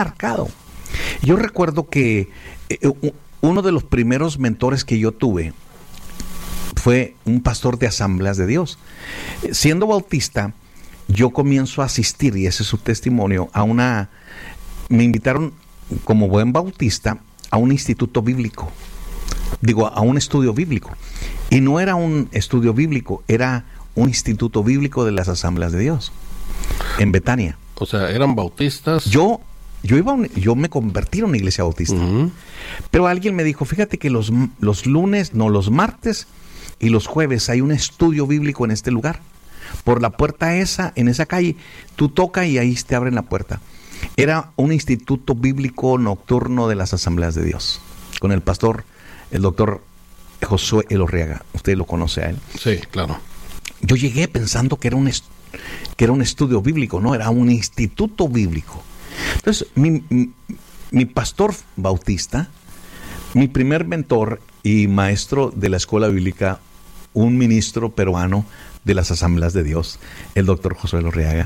marcado. Yo recuerdo que uno de los primeros mentores que yo tuve fue un pastor de Asambleas de Dios. Siendo bautista, yo comienzo a asistir, y ese es su testimonio, me invitaron como buen bautista a un instituto bíblico, a un estudio bíblico. Y no era un estudio bíblico, era un instituto bíblico de las Asambleas de Dios, en Betania. O sea, ¿eran bautistas? Yo me convertí en una iglesia bautista. Uh-huh. Pero alguien me dijo, fíjate que los martes y los jueves hay un estudio bíblico en este lugar. Por la puerta en esa calle, tú tocas y ahí te abren la puerta. Era un instituto bíblico nocturno de las Asambleas de Dios, con el pastor, el doctor Josué Elorriaga. Usted lo conoce a él. Sí, claro. Yo llegué pensando que era un estudio bíblico, no, era un instituto bíblico. Entonces, mi pastor bautista, mi primer mentor y maestro de la escuela bíblica, un ministro peruano de las Asambleas de Dios, el doctor Josué Elorriaga.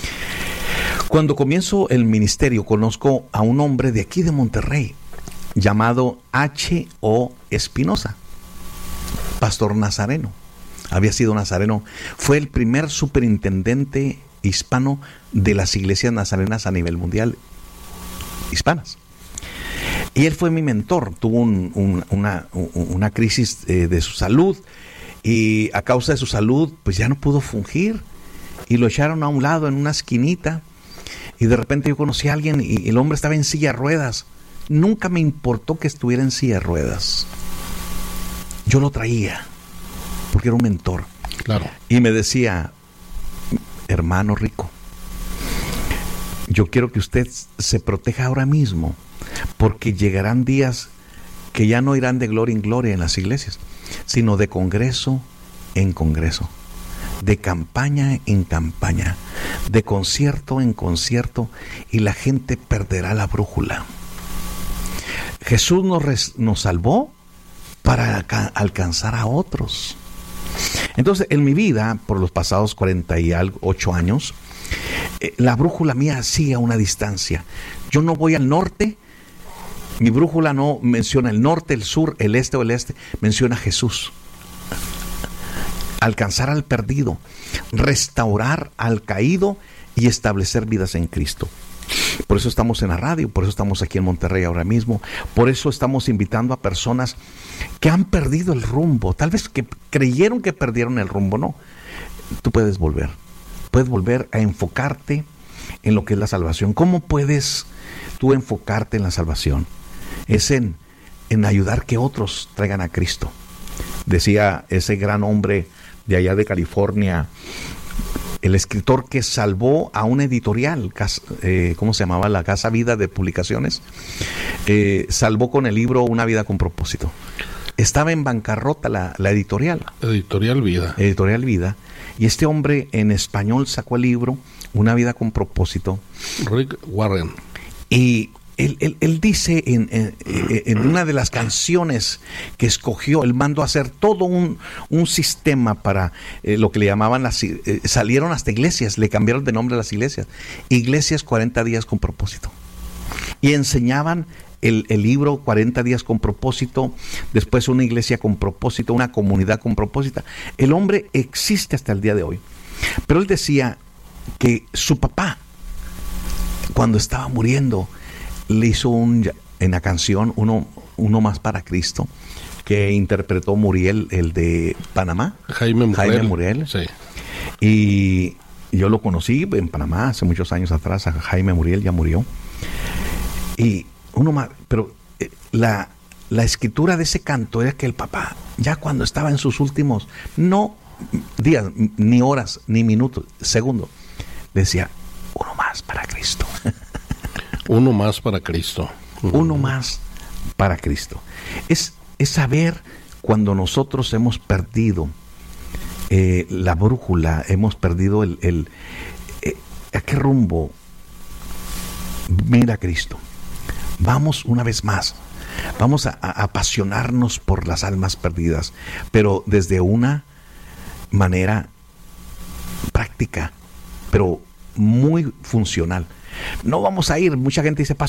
Cuando comienzo el ministerio, conozco a un hombre de aquí de Monterrey, llamado H.O. Espinosa, pastor nazareno. Había sido nazareno, fue el primer superintendente hispano de las iglesias nazarenas a nivel mundial, hispanas. Y él fue mi mentor. Tuvo una crisis de su salud, y a causa de su salud pues ya no pudo fungir, y lo echaron a un lado en una esquinita, y de repente yo conocí a alguien y el hombre estaba en silla de ruedas. Nunca me importó que estuviera en silla de ruedas, yo lo traía porque era un mentor. Claro. Y me decía, hermano Rico, yo quiero que usted se proteja ahora mismo, porque llegarán días que ya no irán de gloria en gloria en las iglesias, sino de congreso en congreso, de campaña en campaña, de concierto en concierto, y la gente perderá la brújula. Jesús nos salvó para alcanzar a otros. Entonces, en mi vida, por los pasados 48 años, la brújula mía sigue a una distancia. Yo no voy al norte, mi brújula no menciona el norte, el sur, el este o el este, menciona a Jesús. Alcanzar al perdido, restaurar al caído y establecer vidas en Cristo. Por eso estamos en la radio, por eso estamos aquí en Monterrey ahora mismo, por eso estamos invitando a personas que han perdido el rumbo, tal vez que creyeron que perdieron el rumbo. No, tú puedes volver a enfocarte en lo que es la salvación. ¿Cómo puedes tú enfocarte en la salvación? Es en ayudar que otros traigan a Cristo. Decía ese gran hombre de allá de California, el escritor que salvó a una editorial, ¿cómo se llamaba? La Casa Vida de Publicaciones, salvó con el libro Una Vida con Propósito. Estaba en bancarrota la editorial. Editorial Vida. Editorial Vida. Y este hombre en español sacó el libro Una Vida con Propósito. Rick Warren. Y él dice en una de las canciones que escogió, él mandó a hacer todo un sistema para lo que le llamaban salieron hasta iglesias, le cambiaron de nombre a las iglesias 40 días con propósito, y enseñaban el libro 40 días con propósito, después una iglesia con propósito, una comunidad con propósito. El hombre existe hasta el día de hoy, pero él decía que su papá, cuando estaba muriendo, le hizo en la canción uno más para Cristo, que interpretó Muriel, el de Panamá, Jaime Muriel. Sí. Y yo lo conocí en Panamá hace muchos años atrás. A Jaime Muriel ya murió. Y uno más, pero la escritura de ese canto era que el papá, ya cuando estaba en sus últimos, no días, ni horas, ni minutos, segundos, decía, uno más para Cristo. Uno más para Cristo. Uno más para Cristo. Es saber cuando nosotros hemos perdido la brújula, hemos perdido ¿a qué rumbo? Mira a Cristo. Vamos una vez más. Vamos a apasionarnos por las almas perdidas, pero desde una manera práctica, pero muy funcional. no vamos a ir. Mucha gente dice,